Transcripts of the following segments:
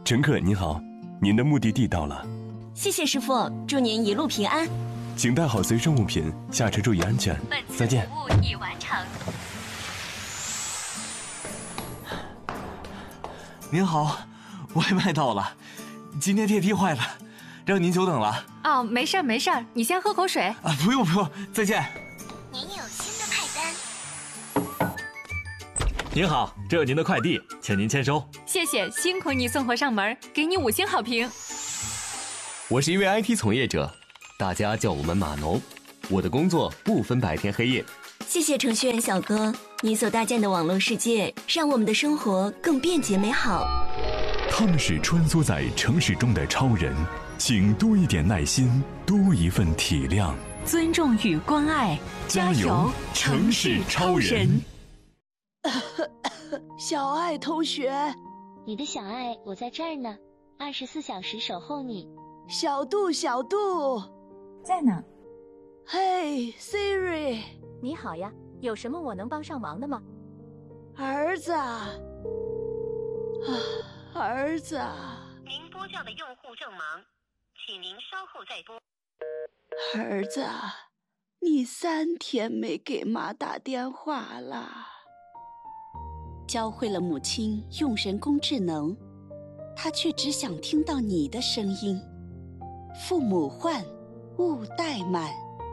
乘客您好，您的目的地到了。 谢谢师傅，祝您一路平安。 请带好随身物品，下车注意安全。再见。 服务已完成。 您好，外卖到了，今天电梯坏了，让您久等了。 哦，没事儿没事儿，你先喝口水。 啊，不用，再见。 您有新的派单。 您好，这是您的快递，请您签收。 谢谢，辛苦你送货上门，给你5星好评。 我是一位 IT 从业者，大家叫我们码农。我的工作不分白天黑夜。 谢谢程序员小哥，你所搭建的网络世界，让我们的生活更便捷美好。 他们是穿梭在城市中的超人，请多一点耐心，多一份体谅， 尊重与关爱， 加油，城市超人！ 小爱同学， 你的小爱，我在这儿呢，24小时守候你。 小杜， 在呢。 嘿 ，Siri， 你好呀，有什么我能帮上忙的吗？ 儿子，儿子。 您拨叫的用户正忙，请您稍后再拨。 儿子，你3天没给妈打电话了。 教会了母亲用人工智能，她却只想听到你的声音。父母唤，勿怠慢。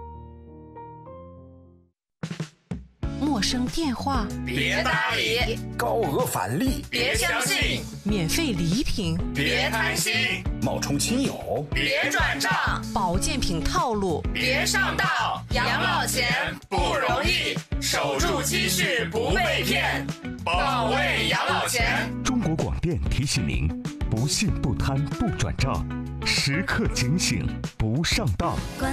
陌生电话别搭理， 高额返利别相信， 免费礼品别贪心， 冒充亲友别转账， 保健品套路别上当。养老钱不容易，守住积蓄不被骗，保卫养老钱。 中国广电提醒您：不信不贪不转账，时刻警醒不上当。